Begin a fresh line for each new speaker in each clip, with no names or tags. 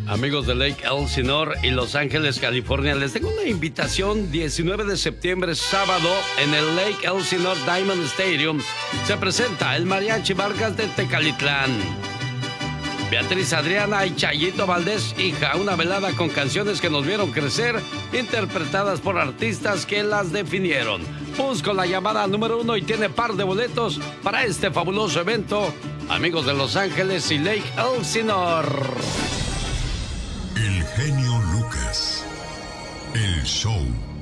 Amigos de Lake Elsinore y Los Ángeles, California, les tengo una invitación. 19 de septiembre, sábado, en el Lake Elsinore Diamond Stadium, se presenta el Mariachi Vargas de Tecalitlán. Beatriz Adriana y Chayito Valdés, hija, una velada con canciones que nos vieron crecer, interpretadas por artistas que las definieron. Busco la llamada número 1 y tiene par de boletos para este fabuloso evento. Amigos de Los Ángeles y Lake Elsinore.
El genio Lucas. El show.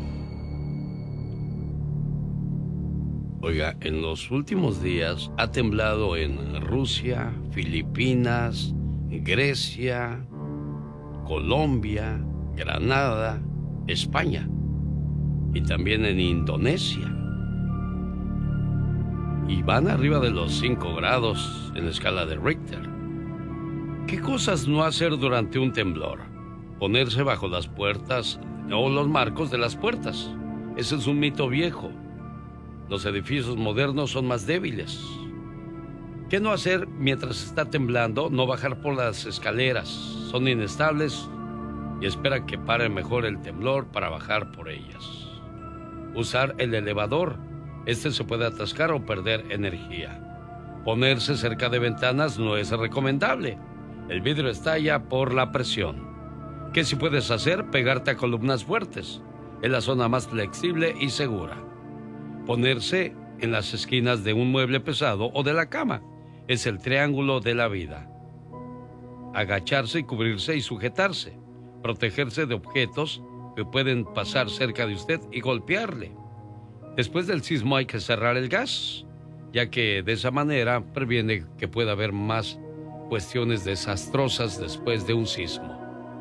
Oiga, en los últimos días ha temblado en Rusia, Filipinas, Grecia, Colombia, Granada, España y también en Indonesia. Y van arriba de los 5 grados en la escala de Richter. ¿Qué cosas no hacer durante un temblor? Ponerse bajo las puertas o los marcos de las puertas. Ese es un mito viejo. Los edificios modernos son más débiles. ¿Qué no hacer mientras está temblando? No bajar por las escaleras. Son inestables y espera que pare mejor el temblor para bajar por ellas. Usar el elevador. Este se puede atascar o perder energía. Ponerse cerca de ventanas no es recomendable. El vidrio estalla por la presión. ¿Qué sí puedes hacer? Pegarte a columnas fuertes. Es la zona más flexible y segura. Ponerse en las esquinas de un mueble pesado o de la cama. Es el triángulo de la vida. Agacharse y cubrirse y sujetarse. Protegerse de objetos que pueden pasar cerca de usted y golpearle. Después del sismo hay que cerrar el gas, ya que de esa manera previene que pueda haber más cuestiones desastrosas después de un sismo.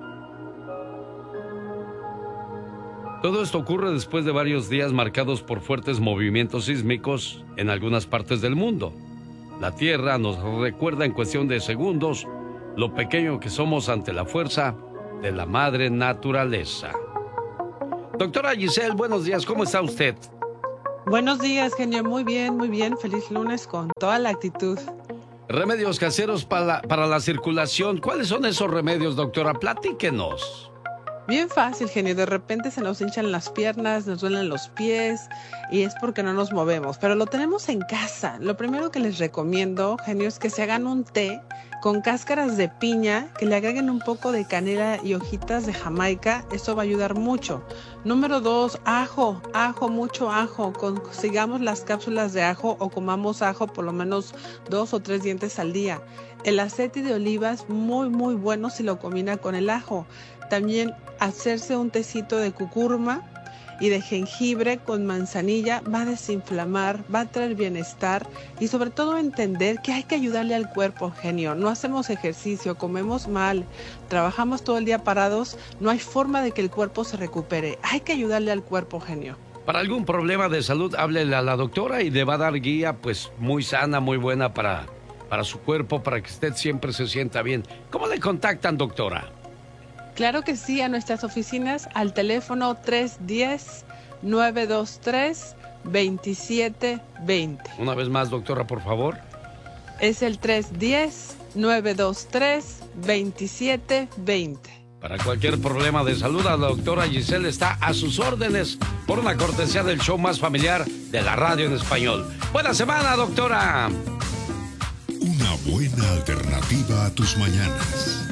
Todo esto ocurre después de varios días marcados por fuertes movimientos sísmicos en algunas partes del mundo. La Tierra nos recuerda en cuestión de segundos lo pequeño que somos ante la fuerza de la madre naturaleza. Doctora Giselle, buenos días, ¿cómo está usted?
Buenos días, genio, muy bien, feliz lunes con toda la actitud.
Remedios caseros para la circulación, ¿cuáles son esos remedios, doctora? Platíquenos.
Bien fácil, genio. De repente se nos hinchan las piernas, nos duelen los pies y es porque no nos movemos. Pero lo tenemos en casa. Lo primero que les recomiendo, genio, es que se hagan un té con cáscaras de piña, que le agreguen un poco de canela y hojitas de Jamaica. Eso va a ayudar mucho. Número 2, ajo, mucho ajo. Consigamos las cápsulas de ajo o comamos ajo por lo menos 2 o 3 dientes al día. El aceite de oliva es muy bueno si lo combina con el ajo. También hacerse un tecito de cúrcuma y de jengibre con manzanilla va a desinflamar, va a traer bienestar y sobre todo entender que hay que ayudarle al cuerpo, genio. No hacemos ejercicio, comemos mal, trabajamos todo el día parados, no hay forma de que el cuerpo se recupere. Hay que ayudarle al cuerpo, genio.
Para algún problema de salud, háblele a la doctora y le va a dar guía pues muy sana, muy buena para su cuerpo, para que usted siempre se sienta bien. ¿Cómo le contactan, doctora?
Claro que sí, a nuestras oficinas al teléfono 310-923-2720.
Una vez más, doctora, por favor.
Es el 310-923-2720.
Para cualquier problema de salud, la doctora Giselle está a sus órdenes por una cortesía del show más familiar de la radio en español. ¡Buena semana, doctora!
Una buena alternativa a tus mañanas.